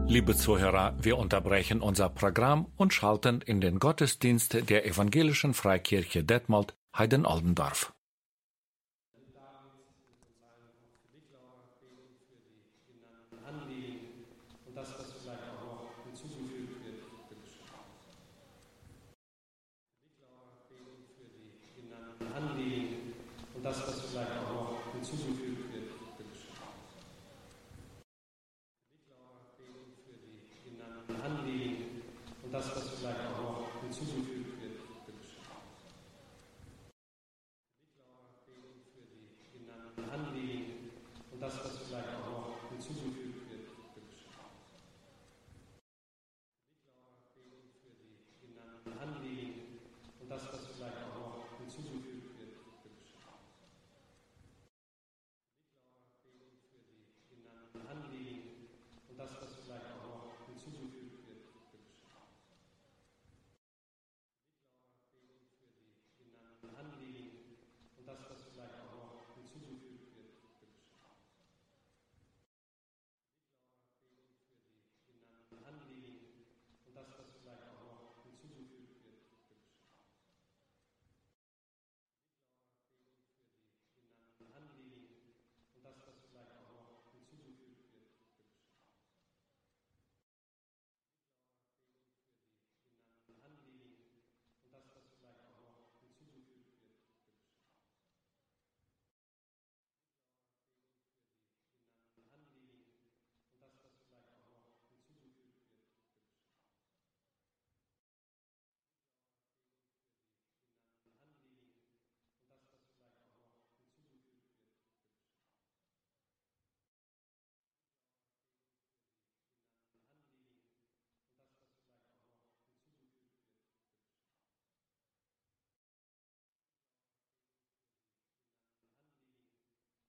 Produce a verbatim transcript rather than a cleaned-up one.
Liebe Zuhörer, wir unterbrechen unser Programm und schalten in den Gottesdienst der Evangelischen Freikirche Detmold, Heiden-Oldendorf. Und das, was vielleicht auch noch hinzugefügt wird, bitte schön. Beten für die genannten Anliegen und das, was vielleicht auch noch hinzugefügt wird.